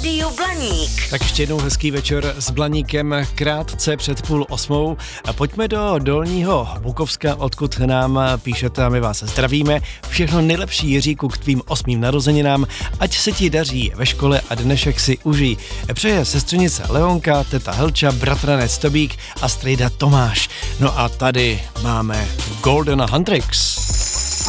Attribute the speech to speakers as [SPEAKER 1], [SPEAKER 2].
[SPEAKER 1] Rádiu Blaník.
[SPEAKER 2] Tak ještě jednou hezký večer s Blaníkem krátce před 7:30. Pojďme do Dolního Bukovska, odkud nám píšete a my vás zdravíme. Všechno nejlepší, Jiříku, k tvým 8. narozeninám. Ať se ti daří ve škole a dnešek si užij. Přeje sestřenice Leonka, teta Helča, bratranec Tobík a strejda Tomáš. No a tady máme Golden Huntrix.